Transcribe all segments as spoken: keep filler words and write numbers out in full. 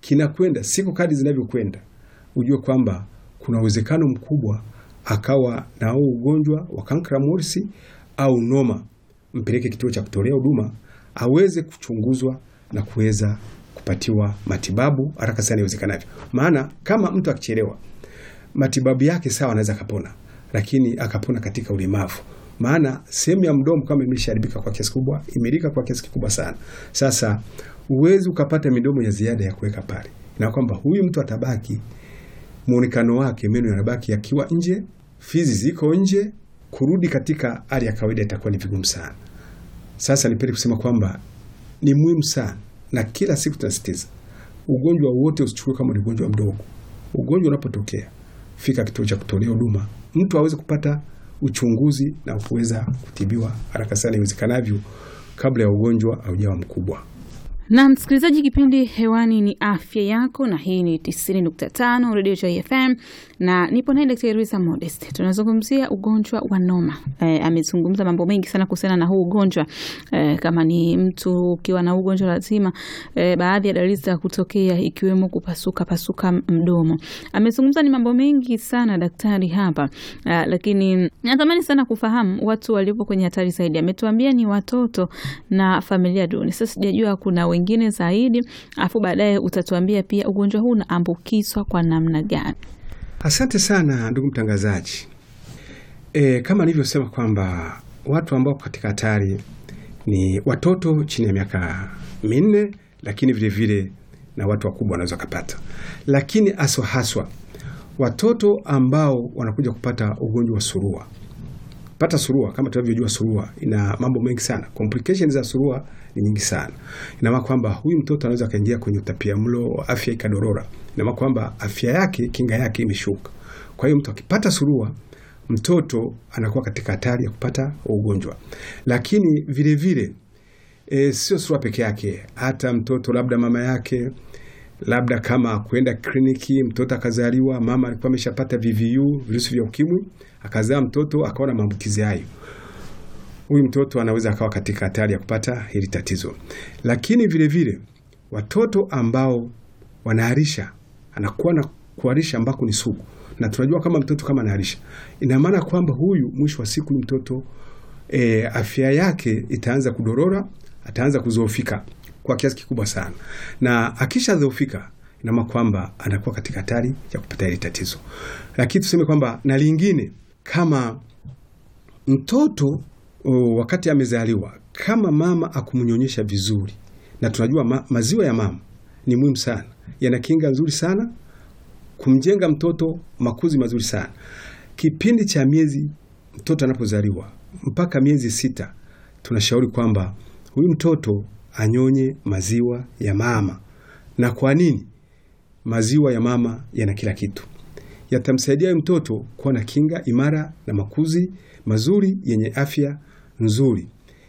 kinakwenda siku kadri zinavyokwenda, ujue kwamba kuna uwezekano mkubwa akawa na huo ugonjwa wa kankra morsi au noma. Mpeleke kituo cha kutolea huduma aweze kuchunguzwa na kuweza kupatiwa matibabu haraka sana iwezekanavyo. Maana kama mtu akichelewa matibabu yake sawa, anaweza kapona, lakini akapona katika ulemavu. Maana sehemu ya mdomo kama imeshaharibika kwa kiasi kubwa, imelika kwa kiasi kikubwa sana. Sasa uwezi ukapata midomo ya ziada ya kuweka pale, na kwamba huyu mtu atabaki muonekano wake, meno yanabaki yakiwa nje, fizi ziko nje, kurudi katika hali ya kawaida itakuwa ni vigumu sana. Sasa nipende kusema kwamba ni muhimu sana, na kila siku tunasisitiza, ugonjwa wote usichukue kama ni ugonjwa mdogo. Ugonjwa unapotokea, fika kituo cha kutolea huduma, mtu aweze kupata uchunguzi na kuweza kutibiwa haraka sana iwezekanavyo kabla ya ugonjwa haujawa mkubwa. Na msikilizaji, kipindi hewani ni Afya Yako, na hii ni tisini nukta tano Radio Joy F M, na nipo na Daktari Luisa Modest. Tunazungumzia ugonjwa wa noma. E, amezungumza mambo mengi sana kuhusiana na huu ugonjwa. E, kama ni mtu ukiwa na ugonjwa lazima e, baadhi ya dalili za kutokea ikiwemo kupasuka pasuka mdomo. Amezungumza ni mambo mengi sana daktari hapa. E, lakini natamani sana kufahamu watu waliopo kwenye hatari zaidi. Ametuambia ni watoto na familia duni. Sasa sijajua kuna wengine zaidi, afu baadaye utatuambia pia ugonjwa huu unaambukizwa kwa namna gani. Asante sana ndugu mtangazaji. E, kama nilivyosema kwamba watu ambao katika hatari ni watoto chini ya miaka minne, lakini vile vile na watu wakubwa wanaweza kupata. Lakini aswa haswa watoto ambao wanakuja kupata ugonjwa wa surua. Pata surua, kama tunavyojua surua ina mambo mengi sana. Complications za surua ni nyingi sana. Ina maana kwamba huyu mtoto anaweza kaingia kwenye utapiamlo, afya ikadorora. Ina maana kwamba afya yake, kinga yake imeshuka. Kwa hiyo mtu akipata surua, mtoto anakuwa katika hatari ya kupata ugonjwa. Lakini vile vile e, sio surua peke yake, hata mtoto labda mama yake, labda kama kwenda kliniki, mtoto akazaliwa, mama alikuwa ameshapata V V U, virusi vya ukimwi, akazaa mtoto akawa na maambukizi hayo, huyu mtoto anaweza akawa katika hatari ya kupata hili tatizo. Lakini vile vile watoto ambao wanaharisha, anakuwa na kuharisha ambako ni sugu, na tunajua kama mtoto kama anaharisha, ina maana kwamba huyu mwisho wa siku mtoto e, afya yake itaanza kudorora, ataanza kuzoofika kwa kiasi kikubwa sana, na akisha zoofika ina maana kwamba anakuwa katika hatari ya kupata hili tatizo. Lakini tuseme kwamba na lingine, kama mtoto o, wakati amezaliwa, kama mama akumnyonyesha vizuri, na tunajua ma, maziwa ya mama ni muhimu sana, yana kinga nzuri sana kumjenga mtoto, makuzi mazuri sana. Kipindi cha miezi mtoto anapozaliwa mpaka miezi sita, tunashauri kwamba huyu mtoto anyonye maziwa ya mama. Na kwa nini? Maziwa ya mama yana kila kitu, yatamsaidia mtoto kuwa na kinga imara na makuzi mazuri yenye afya nzuri.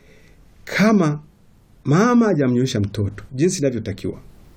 Kama mama hajamnyonyesha mtoto jinsi inavyotakiwa,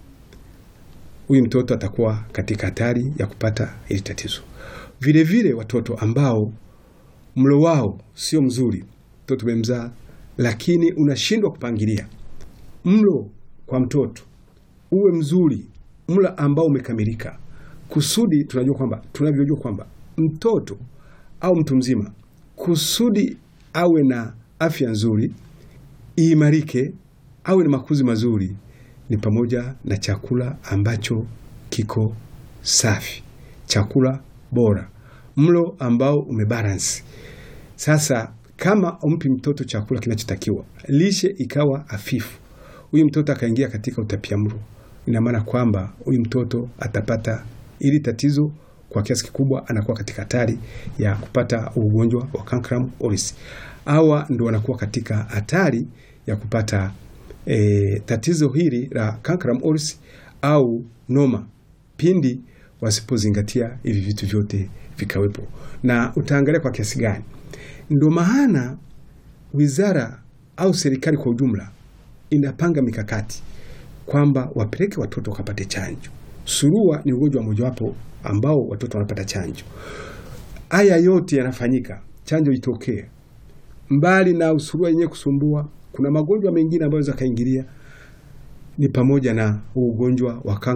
huyu mtoto atakuwa katika hatari ya kupata hili tatizo. Vile vile watoto ambao mlo wao sio mzuri, mtoto umemzaa lakini unashindwa kupangilia mlo kwa mtoto uwe mzuri, mlo ambao umekamilika, kusudi tunajua kwamba tunavyojua kwamba mtoto au mtu mzima kusudi awe na afya nzuri, iimarike, awe na makuzi mazuri, ni pamoja na chakula ambacho kiko safi, chakula bora, mlo ambao umebalance. Sasa kama umpi mtoto chakula kinachotakiwa, lishe ikawa hafifu, huyu mtoto akaingia katika utapiamlo, ina maana kwamba huyu mtoto atapata ili tatizo kwa kiasi kikubwa, anakuwa katika hatari ya kupata ugonjwa wa kankra morsi. Hawa ndio wanakuwa katika hatari ya kupata e, tatizo hili la kankra morsi au noma, pindi wasipozingatia hivi vitu vyote vikawepo. Na utaangalia kwa kiasi gani. Ndio maana wizara au serikali kwa ujumla inapanga mikakati kwamba wapeleke watoto wakapate chanjo. Surua ni ugonjwa mmojawapo ambao watoto wanapata chanjo. Haya yote yanafanyika, chanjo itokee. Mbali na usurua yenyewe kusumbua, kuna magonjwa mengine ambayo yanaweza kaingilia, ni pamoja na ugonjwa wa